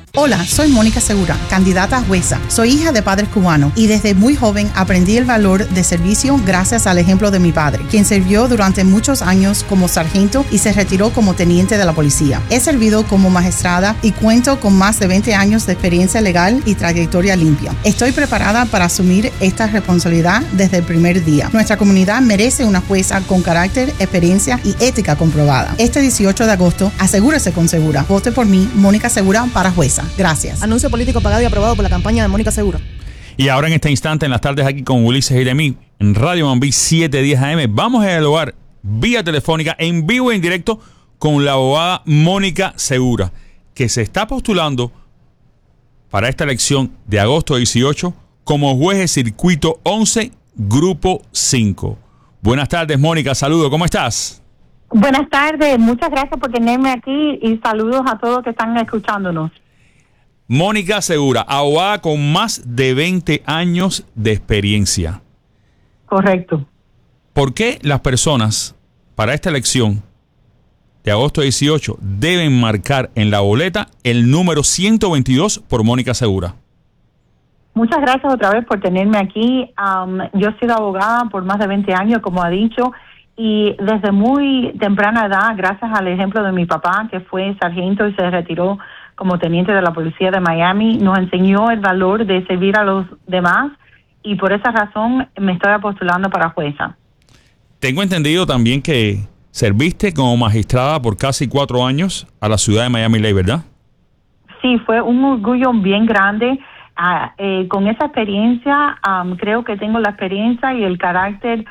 Hola, soy Mónica Segura, candidata a jueza. Soy hija de padres cubanos y desde muy joven aprendí el valor de servicio gracias al ejemplo de mi padre, quien sirvió durante muchos años como sargento y se retiró como teniente de la policía. He servido como magistrada y cuento con más de 20 años de experiencia legal y trayectoria limpia. Estoy preparada para asumir esta responsabilidad desde el primer día. Nuestra comunidad merece una jueza con carácter, experiencia y ética comprobada. Este 18 de agosto, asegúrese con Segura. Vote por mí, Mónica Segura, para jueza. Gracias. Anuncio político pagado y aprobado por la campaña de Mónica Segura. Y ahora en este instante, en las tardes aquí con Ulises y de mí, en Radio Mambí 710 AM, vamos a dialogar vía telefónica, en vivo e en directo, con la abogada Mónica Segura, que se está postulando para esta elección de agosto 18 como juez de circuito 11, grupo 5. Buenas tardes, Mónica, saludo, ¿cómo estás? Buenas tardes, muchas gracias por tenerme aquí y saludos a todos que están escuchándonos. Mónica Segura, abogada con más de 20 años de experiencia. Correcto. ¿Por qué las personas para esta elección de agosto 18 deben marcar en la boleta el número 122 por Mónica Segura? Muchas gracias otra vez por tenerme aquí. Yo he sido abogada por más de 20 años, como ha dicho, y desde muy temprana edad, gracias al ejemplo de mi papá, que fue sargento y se retiró como teniente de la policía de Miami, nos enseñó el valor de servir a los demás y por esa razón me estoy postulando para jueza. Tengo entendido también que serviste como magistrada por casi 4 años a la ciudad de Miami-Dade, ¿verdad? Sí, fue un orgullo bien grande. Con esa experiencia, creo que tengo la experiencia y el carácter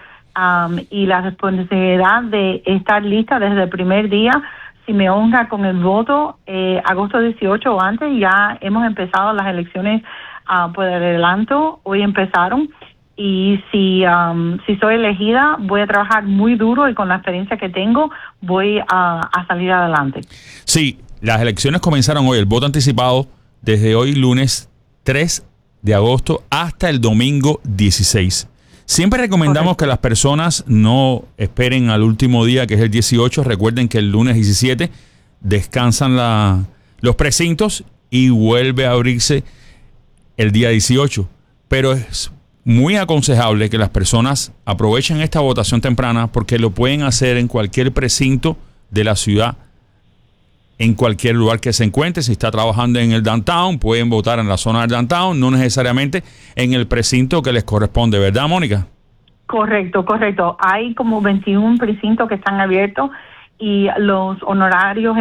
y la responsabilidad de estar lista desde el primer día. Si me honra con el voto, agosto 18 o antes, ya hemos empezado las elecciones por adelanto, hoy empezaron, y si soy elegida, voy a trabajar muy duro y con la experiencia que tengo, voy a salir adelante. Sí, las elecciones comenzaron hoy, el voto anticipado desde hoy lunes 3 de agosto hasta el domingo 16. Siempre recomendamos que las personas no esperen al último día, que es el 18. Recuerden que el lunes 17 descansan los precintos y vuelve a abrirse el día 18. Pero es muy aconsejable que las personas aprovechen esta votación temprana porque lo pueden hacer en cualquier precinto de la ciudad, en cualquier lugar que se encuentre. Si está trabajando en el downtown, pueden votar en la zona del downtown, no necesariamente en el precinto que les corresponde, ¿verdad, Mónica? Correcto. Hay como 21 precintos que están abiertos y los horarios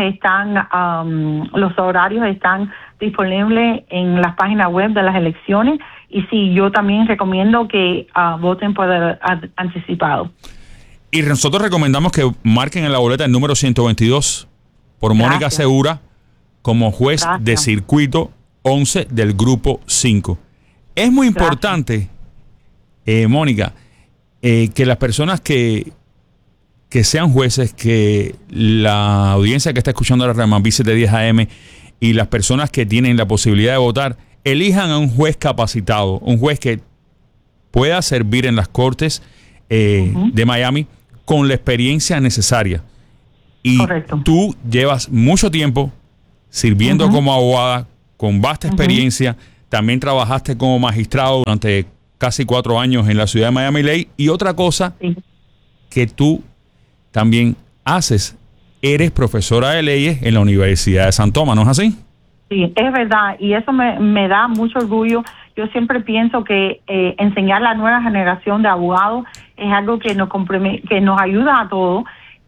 están disponibles en las páginas web de las elecciones. Y sí, yo también recomiendo que voten por anticipado. Y nosotros recomendamos que marquen en la boleta el número 122 por Mónica Segura como juez de circuito 11 del grupo 5. Es muy importante, Mónica, que las personas que sean jueces, que la audiencia que está escuchando la Mambí 710 AM y las personas que tienen la posibilidad de votar, elijan a un juez capacitado, un juez que pueda servir en las cortes de Miami con la experiencia necesaria. Y tú llevas mucho tiempo sirviendo como abogada, con vasta experiencia. También trabajaste como magistrado durante casi 4 años en la ciudad de Miami-Dade. Y otra cosa que tú también haces, eres profesora de leyes en la Universidad de San Tomás, ¿no es así? Sí, es verdad. Y eso me da mucho orgullo. Yo siempre pienso que enseñar a la nueva generación de abogados es algo que nos ayuda a todos.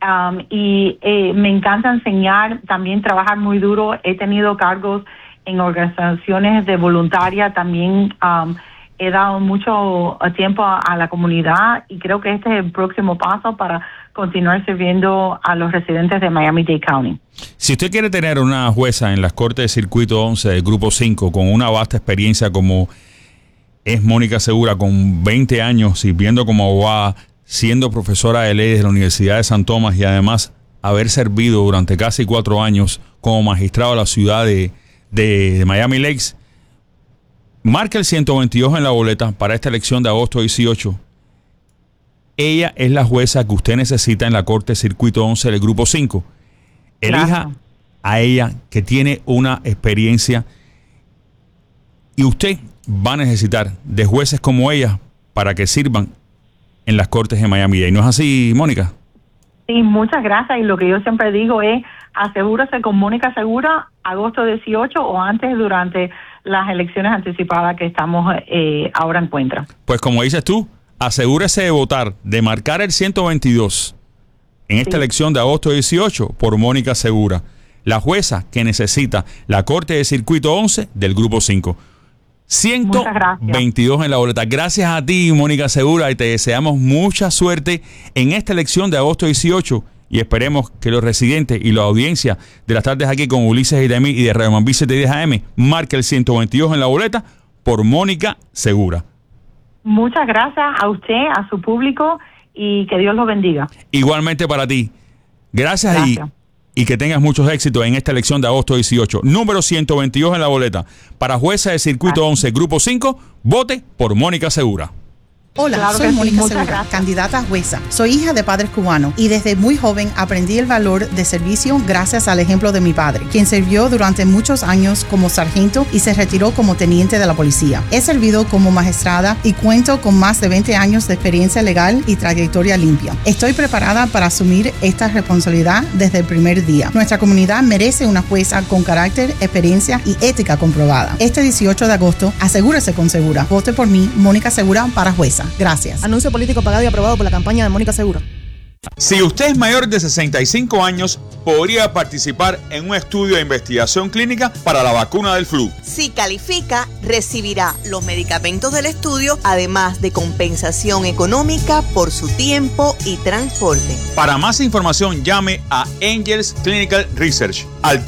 Y me encanta enseñar, también trabajar muy duro. He tenido cargos en organizaciones de voluntaria, también he dado mucho tiempo a la comunidad y creo que este es el próximo paso para continuar sirviendo a los residentes de Miami-Dade County. Si usted quiere tener una jueza en las Cortes de Circuito 11 del Grupo 5 con una vasta experiencia como es Mónica Segura, con 20 años sirviendo como abogada, siendo profesora de leyes de la Universidad de San Tomás y además haber servido durante casi 4 años como magistrado de la ciudad de Miami Lakes, marque el 122 en la boleta para esta elección de agosto 18. Ella es la jueza que usted necesita en la Corte Circuito 11 del Grupo 5. Elija a ella, que tiene una experiencia Y usted va a necesitar de jueces como ella para que sirvan en las cortes de Miami-Dade. ¿No es así, Mónica? Sí, muchas gracias. Y lo que yo siempre digo es, asegúrese con Mónica Segura agosto 18 o antes, durante las elecciones anticipadas que estamos ahora en Encuentra. Pues como dices tú, asegúrese de votar, de marcar el 122 en esta elección de agosto 18 por Mónica Segura, la jueza que necesita la Corte de Circuito 11 del Grupo 5. 122 en la boleta. Gracias a ti, Mónica Segura, y te deseamos mucha suerte en esta elección de agosto 18 y esperemos que los residentes y la audiencia de las tardes aquí con Ulises y de mí y de Radio Mambí 710 AM marque el 122 en la boleta por Mónica Segura. Muchas gracias a usted, a su público, y que Dios los bendiga. Igualmente para ti. Gracias. Y que tengas muchos éxitos en esta elección de agosto 18. Número 122 en la boleta. Para jueza de Circuito 11, Grupo 5, vote por Mónica Segura. Hola, Claro soy que sí, Mónica muchas Segura, gracias. candidata a jueza. Soy hija de padres cubanos y desde muy joven aprendí el valor de servicio gracias al ejemplo de mi padre, quien sirvió durante muchos años como sargento y se retiró como teniente de la policía. He servido como magistrada y cuento con más de 20 años de experiencia legal y trayectoria limpia. Estoy preparada para asumir esta responsabilidad desde el primer día. Nuestra comunidad merece una jueza con carácter, experiencia y ética comprobada. Este 18 de agosto, asegúrese con Segura. Vote por mí, Mónica Segura, para jueza. Gracias. Anuncio político pagado y aprobado por la campaña de Mónica Segura. Si usted es mayor de 65 años, podría participar en un estudio de investigación clínica para la vacuna del flu. Si califica, recibirá los medicamentos del estudio, además de compensación económica por su tiempo y transporte. Para más información, llame a Angels Clinical Research al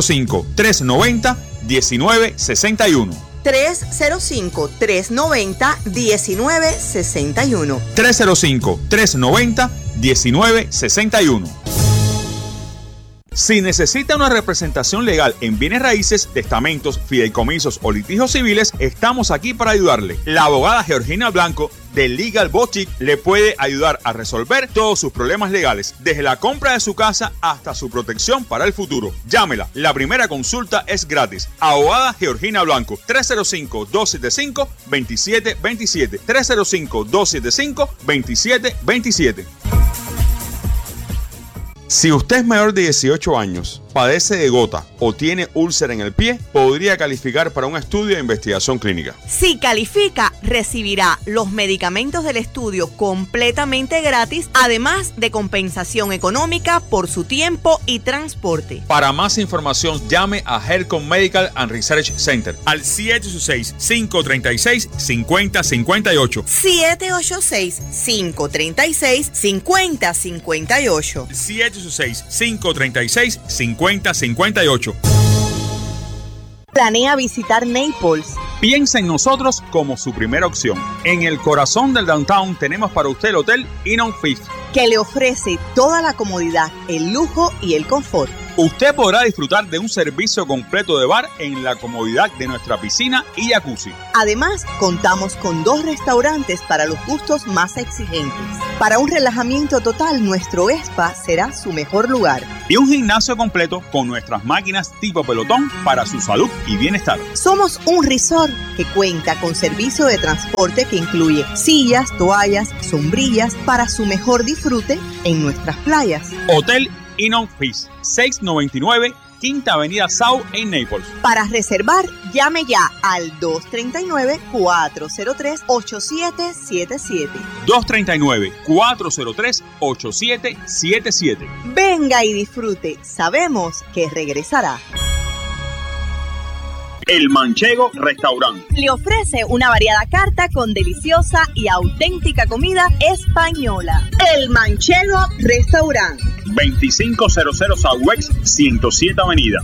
305-390-1961. 305-390-1961. 305-390-1961. Si necesita una representación legal en bienes raíces, testamentos, fideicomisos o litigios civiles, estamos aquí para ayudarle. La abogada Georgina Blanco de Legal Boutique le puede ayudar a resolver todos sus problemas legales, desde la compra de su casa hasta su protección para el futuro. Llámela, la primera consulta es gratis. Abogada Georgina Blanco, 305-275-2727. 305-275-2727. Si usted es mayor de 18 años, padece de gota o tiene úlcera en el pie, podría calificar para un estudio de investigación clínica. Si califica, recibirá los medicamentos del estudio completamente gratis, además de compensación económica por su tiempo y transporte. Para más información, llame a Helcom Medical and Research Center al 786-536-5058. 786-536-5058. 786-536-5058. Planea visitar Naples. Piensa en nosotros como su primera opción. En el corazón del downtown tenemos para usted el Hotel Inn Fifth, que le ofrece toda la comodidad, el lujo y el confort. Usted podrá disfrutar de un servicio completo de bar en la comodidad de nuestra piscina y jacuzzi. Además, contamos con 2 restaurantes para los gustos más exigentes. Para un relajamiento total, nuestro spa será su mejor lugar. Y un gimnasio completo con nuestras máquinas tipo pelotón para su salud y bienestar. Somos un resort que cuenta con servicio de transporte que incluye sillas, toallas, sombrillas para su mejor disfrute en nuestras playas. Hotel Inn Fifth, 699 Quinta Avenida South en Naples. Para reservar, llame ya al 239-403-8777. 239-403-8777. Venga y disfrute. Sabemos que regresará. El Manchego Restaurant Le ofrece una variada carta con deliciosa y auténtica comida española. El Manchego Restaurant. 2500 Southwest 107 Avenida.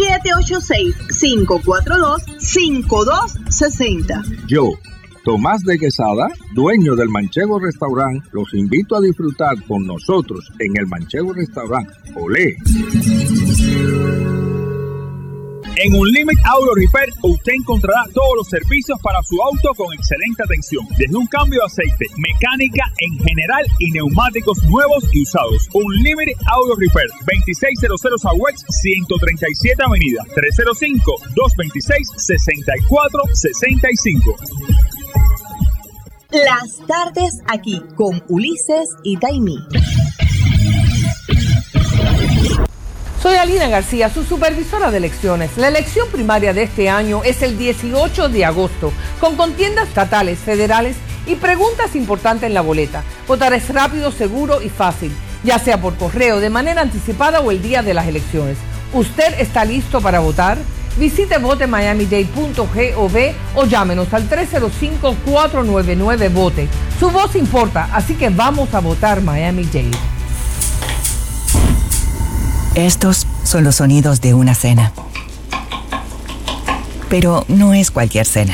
786-542-5260. Yo, Tomás de Quesada, dueño del Manchego Restaurant, los invito a disfrutar con nosotros en el Manchego Restaurant. ¡Olé! En Unlimited Auto Repair usted encontrará todos los servicios para su auto con excelente atención, desde un cambio de aceite, mecánica en general y neumáticos nuevos y usados. Unlimited Auto Repair, 2600 Southwest 137 Avenida, 305-226-6465. Las tardes aquí con Ulises y Taimí. Soy Alina García, su supervisora de elecciones. La elección primaria de este año es el 18 de agosto, con contiendas estatales, federales y preguntas importantes en la boleta. Votar es rápido, seguro y fácil, ya sea por correo, de manera anticipada o el día de las elecciones. ¿Usted está listo para votar? Visite votemiamidade.gov o llámenos al 305-499-VOTE. Su voz importa, así que vamos a votar Miami-Dade. Estos son los sonidos de una cena. Pero no es cualquier cena.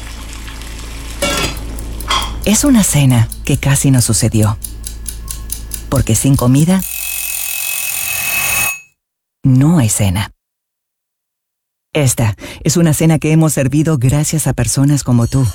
Es una cena que casi no sucedió. Porque sin comida, no hay cena. Esta es una cena que hemos servido gracias a personas como tú.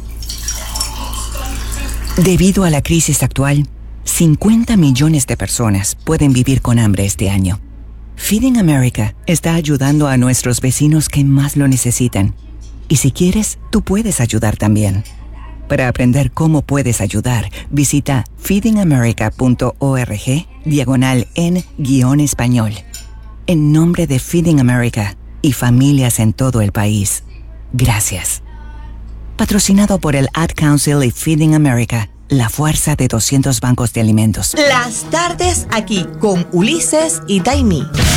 Debido a la crisis actual, 50 millones de personas pueden vivir con hambre este año. Feeding America está ayudando a nuestros vecinos que más lo necesitan. Y si quieres, tú puedes ayudar también. Para aprender cómo puedes ayudar, visita feedingamerica.org/en-español. En nombre de Feeding America y familias en todo el país, gracias. Patrocinado por el Ad Council y Feeding America, la fuerza de 200 bancos de alimentos. Las tardes aquí con Ulises y Taimí.